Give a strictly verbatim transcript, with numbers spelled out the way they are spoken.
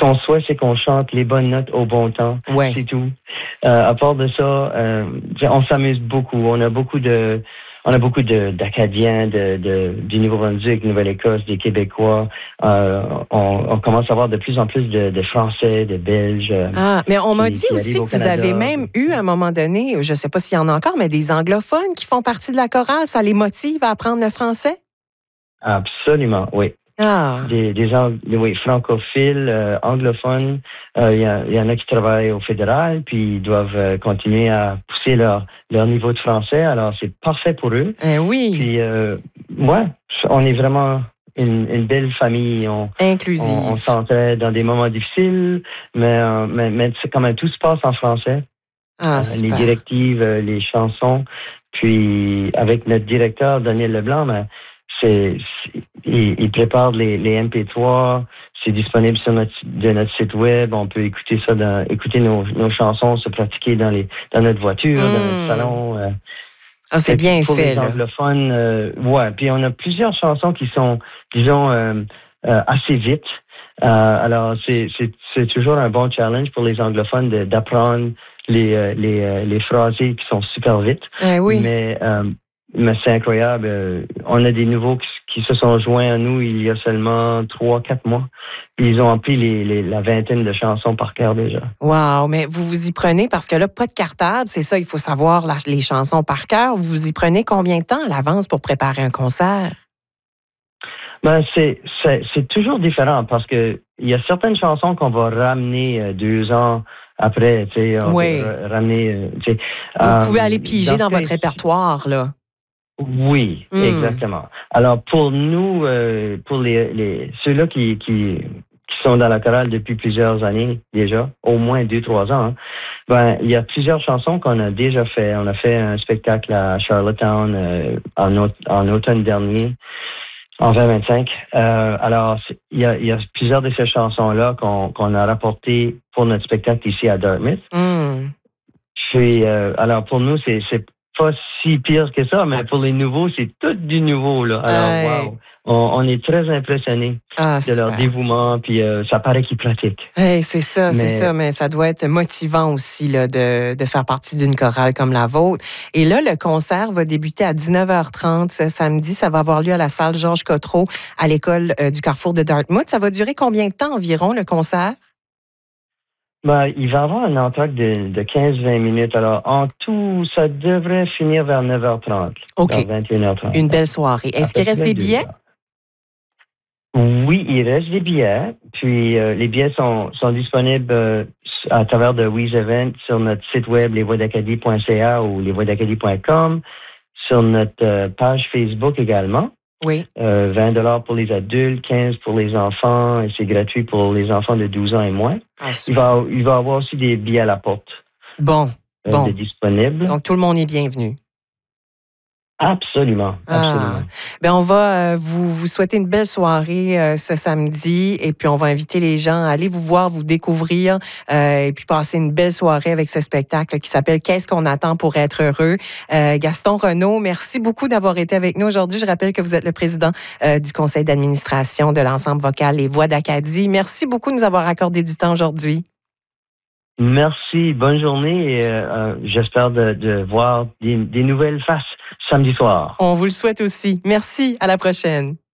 qu'on souhaite, c'est qu'on chante les bonnes notes au bon temps. Ouais. C'est tout. Euh, à part de ça, euh, on s'amuse beaucoup. On a beaucoup de, on a beaucoup de, d'Acadiens, de, de, du Nouveau-Brunswick, Nouvelle-Écosse, des Québécois. Euh, on, on commence à avoir de plus en plus de, de Français, de Belges. Ah, mais on m'a qui, dit qui aussi que vous Canada. avez même eu, à un moment donné, je ne sais pas s'il y en a encore, mais des anglophones qui font partie de la chorale. Ça les motive à apprendre le français? Absolument, oui. Ah. Des, des oui, francophiles, euh, anglophones. Il euh, y, y en a qui travaillent au fédéral, puis ils doivent euh, continuer à pousser leur, leur niveau de français. Alors, c'est parfait pour eux. Eh oui. Puis, euh, ouais, on est vraiment une, une belle famille. On, Inclusive. On, on s'entraide dans des moments difficiles, mais, euh, mais, mais c'est quand même tout se passe en français. Ah, euh, les directives, euh, les chansons. Puis, avec notre directeur, Daniel Leblanc, ben, c'est, c'est, il, il prépare les, les M P trois. C'est disponible sur notre, de notre site web. On peut écouter ça, dans, écouter nos, nos chansons, se pratiquer dans, les, dans notre voiture, mmh. dans notre salon. Euh, ah, c'est bien pour fait, les anglophones, euh, ouais. Puis on a plusieurs chansons qui sont, disons, euh, euh, assez vite. Euh, alors, c'est, c'est, c'est toujours un bon challenge pour les anglophones de, d'apprendre les, euh, les, euh, les phrasés qui sont super vite. Eh oui. Mais, euh, mais c'est incroyable. Euh, on a des nouveaux qui, qui se sont joints à nous il y a seulement trois, quatre mois. Puis ils ont appris les, les, la vingtaine de chansons par cœur déjà. Wow! Mais vous vous y prenez, parce que là, pas de cartable, c'est ça, il faut savoir la, les chansons par cœur. Vous vous y prenez combien de temps à l'avance pour préparer un concert? Ben, c'est, c'est, c'est toujours différent parce que il y a certaines chansons qu'on va ramener euh, deux ans après, tu sais, on oui. va ramener, tu sais. Vous euh, pouvez aller piger dans, dans votre répertoire, là. Oui, mm. exactement. Alors, pour nous, euh, pour les, les ceux-là qui, qui, qui sont dans la chorale depuis plusieurs années déjà, au moins deux, trois ans, hein, ben, il y a plusieurs chansons qu'on a déjà fait. On a fait un spectacle à Charlottetown euh, en, aut- en automne dernier. En vingt vingt-cinq. Euh, alors, il y a, il y a plusieurs de ces chansons-là qu'on, qu'on a rapportées pour notre spectacle ici à Dartmouth. Mm. Puis, euh, alors, pour nous, c'est, c'est pas si pire que ça, mais pour les nouveaux, c'est tout du nouveau, là. Alors, hey. wow! On, on est très impressionnés ah, de super. leur dévouement, puis euh, ça paraît qu'ils pratiquent. Hey, c'est ça, mais... c'est ça, mais ça doit être motivant aussi là, de, de faire partie d'une chorale comme la vôtre. Et là, le concert va débuter à dix-neuf heures trente ce samedi. Ça va avoir lieu à la salle Georges Cotreau à l'école euh, du Carrefour de Dartmouth. Ça va durer combien de temps environ, le concert? Ben, il va y avoir un entracte de, de quinze à vingt minutes. Alors, en tout, ça devrait finir vers neuf heures trente. OK. Vers vingt et une heures trente. Une belle soirée. Est-ce qu'il reste des billets? Oui, il reste des billets. Puis, euh, les billets sont, sont disponibles euh, à travers de Weez Event sur notre site web les voix d'acadie point c a ou les voix d'acadie point com, sur notre euh, page Facebook également. Oui. Euh, vingt dollars pour les adultes, quinze pour les enfants, et c'est gratuit pour les enfants de douze ans et moins. Ah, il va il va y avoir aussi des billets à la porte. Bon, euh, bon. De disponibles. Donc, tout le monde est bienvenu. Absolument, absolument. Ah. Ben on va euh, vous, vous souhaiter une belle soirée euh, ce samedi et puis on va inviter les gens à aller vous voir, vous découvrir euh, et puis passer une belle soirée avec ce spectacle qui s'appelle « Qu'est-ce qu'on attend pour être heureux ». Euh, Gaston Renaud, merci beaucoup d'avoir été avec nous aujourd'hui. Je rappelle que vous êtes le président euh, du conseil d'administration de l'ensemble vocal Les Voix d'Acadie. Merci beaucoup de nous avoir accordé du temps aujourd'hui. Merci, bonne journée et euh, j'espère de, de voir des, des nouvelles faces samedi soir. On vous le souhaite aussi. Merci, à la prochaine.